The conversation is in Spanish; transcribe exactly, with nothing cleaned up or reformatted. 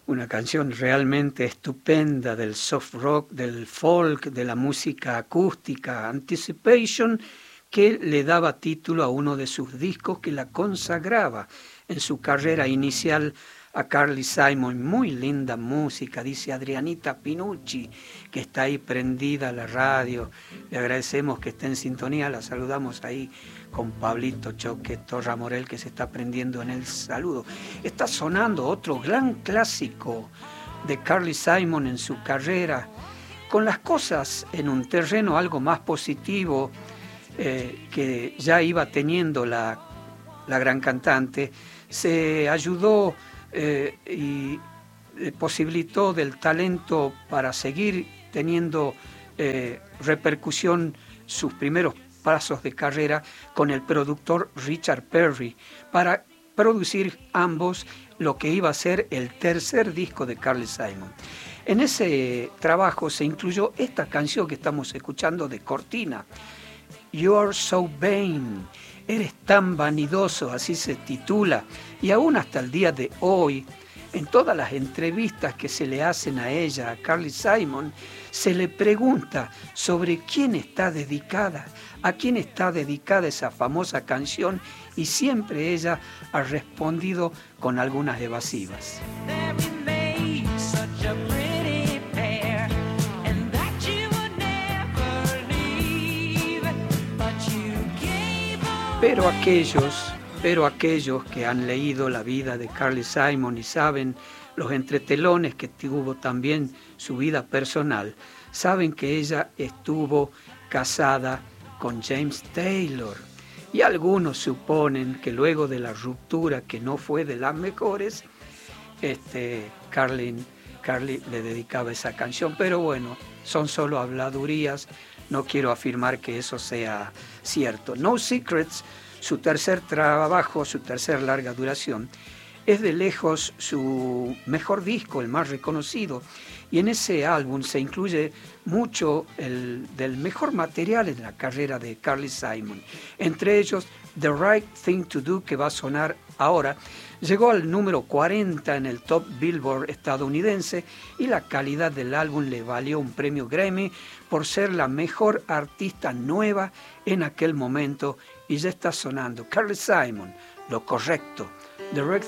Una canción realmente estupenda del soft rock, del folk, de la música acústica, Anticipation, que le daba título a uno de sus discos que la consagraba en su carrera inicial a Carly Simon. Muy linda música, dice Adrianita Pinucci, que está ahí prendida a la radio. Le agradecemos que esté en sintonía, la saludamos ahí con Pablito Choque Torra Morel, que se está prendiendo en el saludo. Está sonando otro gran clásico de Carly Simon en su carrera, con las cosas en un terreno algo más positivo eh, que ya iba teniendo la, la gran cantante. Se ayudó eh, y eh, posibilitó del talento para seguir teniendo eh, repercusión sus primeros pasos de carrera con el productor Richard Perry para producir ambos lo que iba a ser el tercer disco de Carly Simon. En ese trabajo se incluyó esta canción que estamos escuchando de cortina, You're So Vain, eres tan vanidoso, así se titula, y aún hasta el día de hoy, en todas las entrevistas que se le hacen a ella, a Carly Simon, se le pregunta sobre quién está dedicada, a quién está dedicada esa famosa canción, y siempre ella ha respondido con algunas evasivas. Pero aquellos, pero aquellos que han leído la vida de Carly Simon y saben los entretelones que tuvo también su vida personal, saben que ella estuvo casada con James Taylor. Y algunos suponen que luego de la ruptura, que no fue de las mejores, este, Carly, Carly le dedicaba esa canción. Pero bueno, son solo habladurías, no quiero afirmar que eso sea cierto. No Secrets, su tercer trabajo, su tercer larga duración, es de lejos su mejor disco, el más reconocido, y en ese álbum se incluye mucho el, del mejor material en la carrera de Carly Simon. Entre ellos, The Right Thing to Do, que va a sonar ahora, llegó al número cuarenta en el Top Billboard estadounidense, y la calidad del álbum le valió un premio Grammy por ser la mejor artista nueva en aquel momento, y ya está sonando Carly Simon, lo correcto. The Right